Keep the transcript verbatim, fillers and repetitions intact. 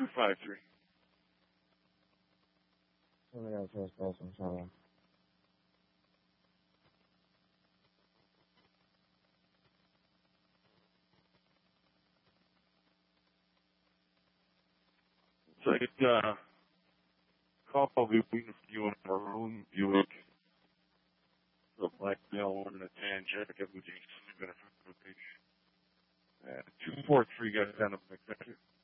two five three. Somebody else has passing someone. So it's, uh, call between you and Maroon Buick. The black male one in a tan jacket with the benefit. Uh, two four three got down to McVeigh.